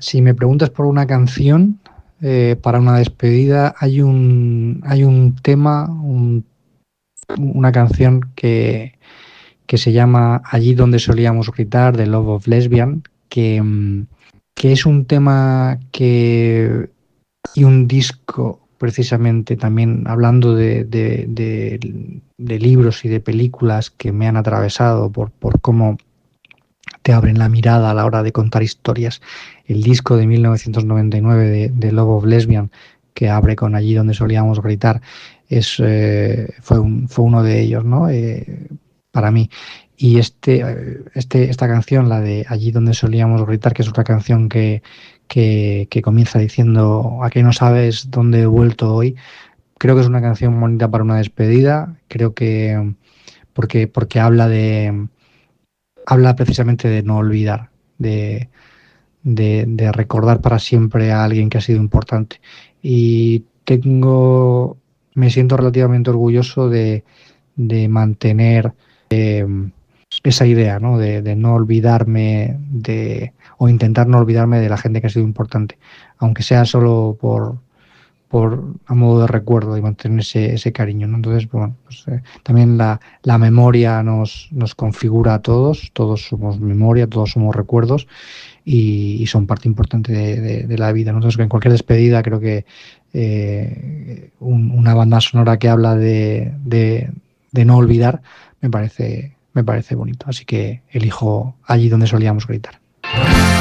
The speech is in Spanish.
si me preguntas por una canción para una despedida, hay un tema, una canción que se llama Allí donde solíamos gritar, de Love of Lesbian, que es un tema y un disco precisamente también hablando de libros y de películas que me han atravesado por cómo te abren la mirada a la hora de contar historias. El disco de 1999 de Love of Lesbian, que abre con Allí donde solíamos gritar, fue uno de ellos, ¿no? Para mí. Y esta canción, la de Allí donde solíamos gritar, que es otra canción que comienza diciendo ¿a qué no sabes dónde he vuelto hoy? Creo que es una canción bonita para una despedida. Creo que porque habla precisamente de no olvidar, de recordar para siempre a alguien que ha sido importante. Y me siento relativamente orgulloso de mantener esa idea, ¿no? De no olvidarme o intentar no olvidarme de la gente que ha sido importante, aunque sea solo a modo de recuerdo y mantener ese cariño, ¿no? Entonces, bueno, pues, también la memoria nos configura a todos somos memoria, todos somos recuerdos y son parte importante de la vida, ¿no? Entonces, en cualquier despedida creo que una banda sonora que habla de no olvidar me parece bonito, así que elijo Allí donde solíamos gritar.